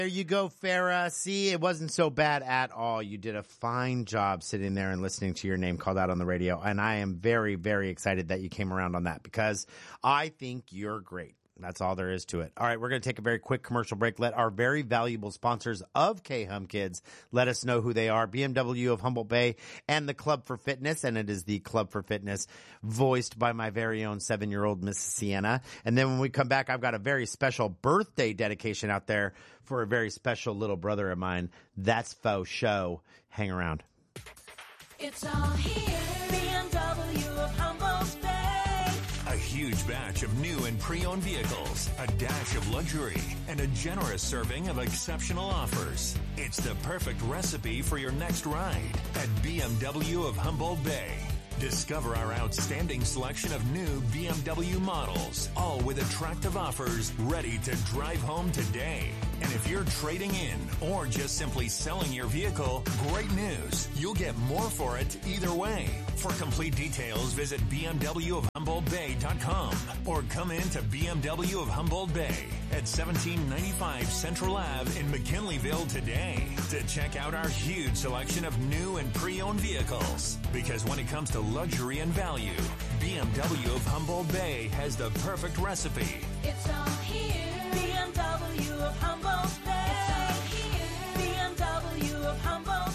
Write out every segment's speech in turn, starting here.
There you go, Farah. See, it wasn't so bad at all. You did a fine job sitting there and listening to your name called out on the radio. And I am very, very excited that you came around on that because I think you're great. That's all there is to it. All right, we're going to take a very quick commercial break. Let our very valuable sponsors of K-Hum Kids let us know who they are. BMW of Humboldt Bay and the Club for Fitness, and it is the Club for Fitness voiced by my very own 7-year-old Miss Sienna. And then when we come back, I've got a very special birthday dedication out there for a very special little brother of mine. That's faux show. Hang around. It's all here. BMW of Humboldt Bay. A huge batch of new and pre-owned vehicles, a dash of luxury, and a generous serving of exceptional offers. It's the perfect recipe for your next ride at BMW of Humboldt Bay. Discover our outstanding selection of new BMW models, all with attractive offers ready to drive home today. And if you're trading in or just simply selling your vehicle, great news. You'll get more for it either way. For complete details, visit bmwofhumboldtbay.com or come in to BMW of Humboldt Bay at 1795 Central Ave in McKinleyville today to check out our huge selection of new and pre-owned vehicles. Because when it comes to luxury and value, BMW of Humboldt Bay has the perfect recipe. It's all here. BMW of Humboldt Bay. It's all here. BMW of Humboldt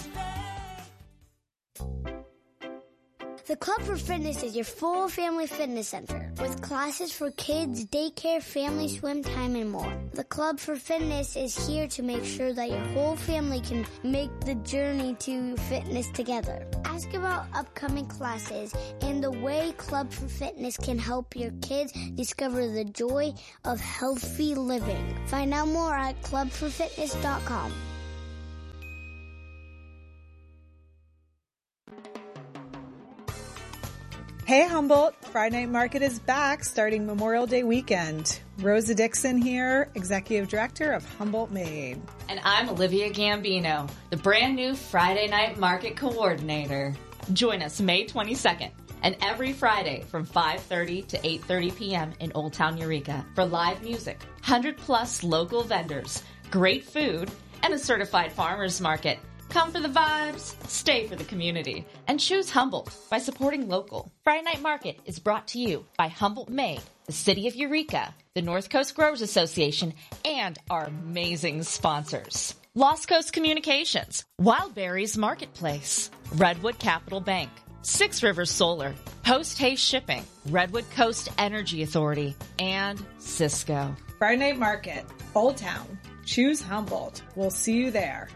Bay. The Club for Fitness is your full family fitness center with classes for kids, daycare, family swim time, and more. The Club for Fitness is here to make sure that your whole family can make the journey to fitness together. Ask about upcoming classes and the way Club for Fitness can help your kids discover the joy of healthy living. Find out more at clubforfitness.com. Hey Humboldt, Friday Night Market is back starting Memorial Day weekend. Rosa Dixon here, Executive Director of Humboldt Made. And I'm Olivia Gambino, the brand new Friday Night Market Coordinator. Join us May 22nd and every Friday from 5:30 to 8:30 p.m. in Old Town Eureka for live music, 100+ local vendors, great food, and a certified farmers market. Come for the vibes, stay for the community, and choose Humboldt by supporting local. Friday Night Market is brought to you by Humboldt Made, the City of Eureka, the North Coast Growers Association, and our amazing sponsors. Lost Coast Communications, Wildberries Marketplace, Redwood Capital Bank, Six Rivers Solar, Post Haste Shipping, Redwood Coast Energy Authority, and Cisco. Friday Night Market, Old Town. Choose Humboldt. We'll see you there.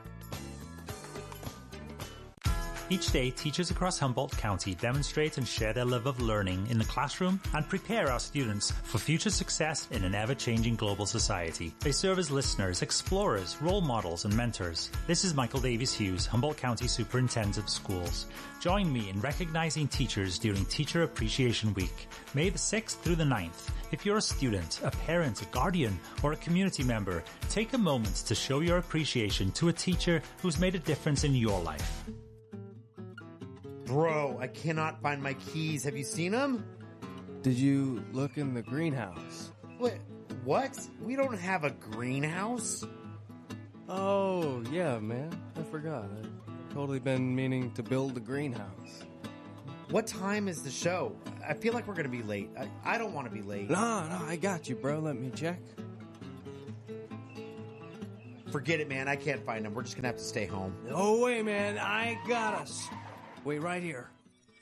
Each day, teachers across Humboldt County demonstrate and share their love of learning in the classroom and prepare our students for future success in an ever-changing global society. They serve as listeners, explorers, role models, and mentors. This is Michael Davis Hughes, Humboldt County Superintendent of Schools. Join me in recognizing teachers during Teacher Appreciation Week, May the 6th through the 9th. If you're a student, a parent, a guardian, or a community member, take a moment to show your appreciation to a teacher who's made a difference in your life. Bro, I cannot find my keys. Have you seen them? Did you look in the greenhouse? Wait, what? We don't have a greenhouse? Oh, yeah, man. I forgot. I've totally been meaning to build a greenhouse. What time is the show? I feel like we're going to be late. I don't want to be late. No, I got you, bro. Let me check. Forget it, man. I can't find them. We're just going to have to stay home. No way, man. I got us. Wait right here.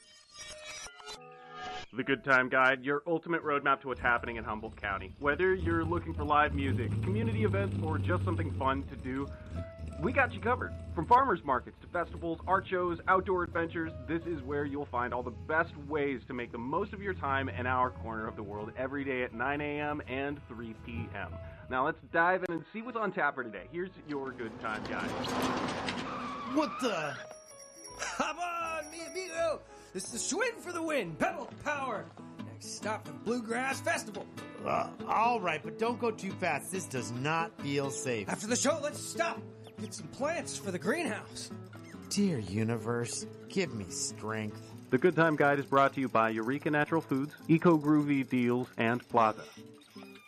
The Good Time Guide, your ultimate roadmap to what's happening in Humboldt County. Whether you're looking for live music, community events, or just something fun to do, we got you covered. From farmers markets to festivals, art shows, outdoor adventures, this is where you'll find all the best ways to make the most of your time in our corner of the world every day at 9 a.m. and 3 p.m. Now let's dive in and see what's on tap for today. Here's your Good Time Guide. What the... Come on, mi amigo! This is a swing for the win. Pedal power. Next stop, the Bluegrass Festival. All right, but don't go too fast. This does not feel safe. After the show, let's stop. Get some plants for the greenhouse. Dear universe, give me strength. The Good Time Guide is brought to you by Eureka Natural Foods, Eco Groovy Deals, and Plaza.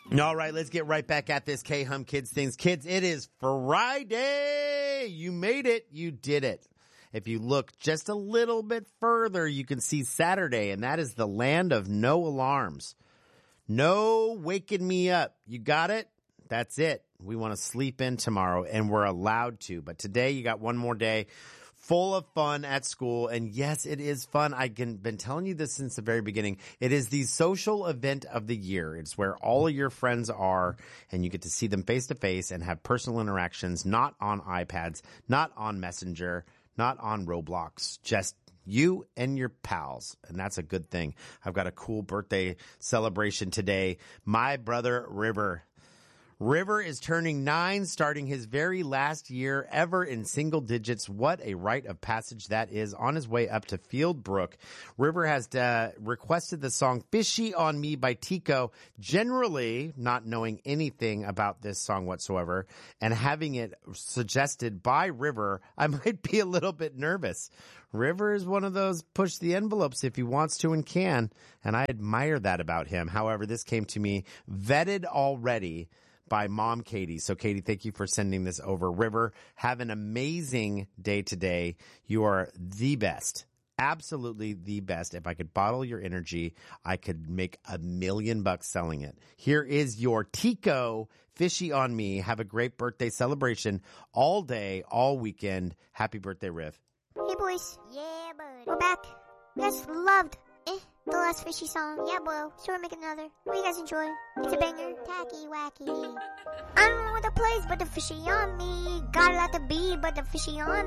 All right, let's get right back at this K-Hum Kids Things. Kids, it is Friday. You made it. You did it. If you look just a little bit further, you can see Saturday, and that is the land of no alarms. No waking me up. You got it? That's it. We want to sleep in tomorrow, and we're allowed to. But today, you got one more day full of fun at school. And yes, it is fun. I've been telling you this since the very beginning. It is the social event of the year. It's where all of your friends are, and you get to see them face to face and have personal interactions, not on iPads, not on Messenger, not on Roblox, just you and your pals. And that's a good thing. I've got a cool birthday celebration today. My brother, River is turning 9, starting his very last year ever in single digits. What a rite of passage that is. On his way up to Fieldbrook, River has requested the song Fishy on Me by Tico, generally not knowing anything about this song whatsoever, and having it suggested by River, I might be a little bit nervous. River is one of those push the envelopes if he wants to and can, and I admire that about him. However, this came to me vetted already by Mom Katie. So Katie, thank you for sending this over. River, have an amazing day today. You are the best. Absolutely the best. If I could bottle your energy, I could make $1 million selling it. Here is your Tico, Fishy on Me. Have a great birthday celebration all day, all weekend. Happy birthday, Riv. Hey, boys. Yeah, bud. We're back. You guys loved the last Fishy song. Yeah, boy. So we're making another. What do you guys enjoy? It's a banger. Tacky, wacky. I don't know what the plays, but the fishy on me. Got a lot to be, but the fishy on